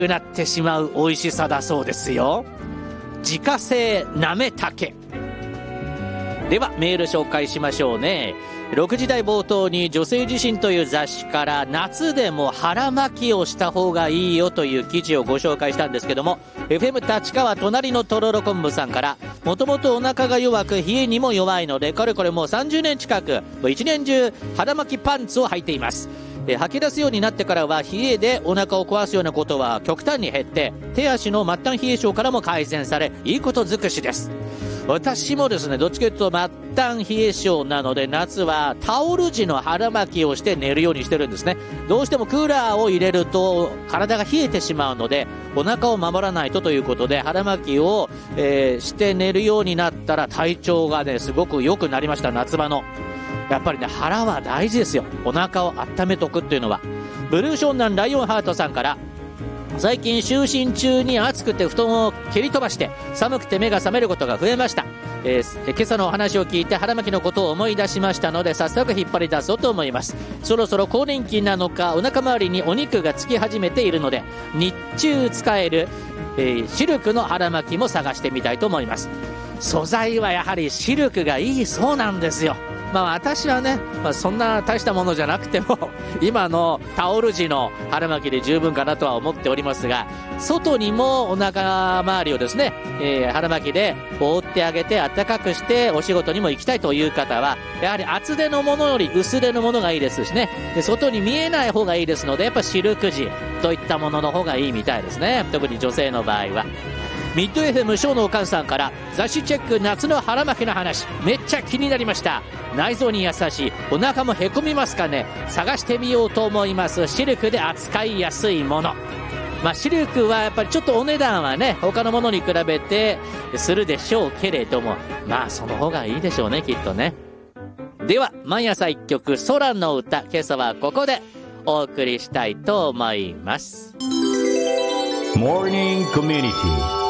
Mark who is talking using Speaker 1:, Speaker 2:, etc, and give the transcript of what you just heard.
Speaker 1: なってしまう美味しさだそうですよ。自家製なめたけ。ではメール紹介しましょうね。6時台冒頭に女性自身という雑誌から夏でも腹巻きをした方がいいよという記事をご紹介したんですけども、 FM 立川隣のとろろ昆布さんから、もともとお腹が弱く冷えにも弱いので、かれこれもう30年近く一年中腹巻きパンツを履いています。吐き出すようになってからは冷えでお腹を壊すようなことは極端に減って、手足の末端冷え症からも改善され、いいこと尽くしです。私もですね、どっちかというと末端冷え性なので、夏はタオル地の腹巻きをして寝るようにしてるんですね。どうしてもクーラーを入れると体が冷えてしまうので、お腹を守らないとということで腹巻きを、して寝るようになったら体調がねすごく良くなりました。夏場のやっぱりね、腹は大事ですよ。お腹を温めとくっていうのは。ブルーションナンライオンハートさんから、最近就寝中に暑くて布団を蹴り飛ばして寒くて目が覚めることが増えました。今朝のお話を聞いて腹巻きのことを思い出しましたので、早速引っ張り出そうと思います。そろそろ更年期なのか、お腹周りにお肉がつき始めているので、日中使える、シルクの腹巻きも探してみたいと思います。素材はやはりシルクがいいそうなんですよ。私はね、そんな大したものじゃなくても今のタオル地の腹巻きで十分かなとは思っておりますが、外にもお腹周りをですね、腹巻きで覆ってあげて暖かくしてお仕事にも行きたいという方は、やはり厚手のものより薄手のものがいいですしね。で、外に見えない方がいいですので、やっぱシルク地といったものの方がいいみたいですね。特に女性の場合は。ミッド FM ショーのおかんさんから、雑誌チェック夏の腹巻きの話めっちゃ気になりました。内臓に優しい、お腹もへこみますかね。探してみようと思います。シルクで扱いやすいもの。シルクはやっぱりちょっとお値段はね他のものに比べてするでしょうけれども、その方がいいでしょうね、きっとね。では毎朝一曲空の歌、今朝はここでお送りしたいと思います。
Speaker 2: モーニングコミュニティ